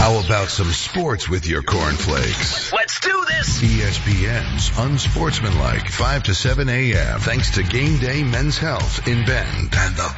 How about some sports with your cornflakes? Let's do this! ESPN's Unsportsmanlike, 5 to 7 a.m. Thanks to Game Day Men's Health in Bend and the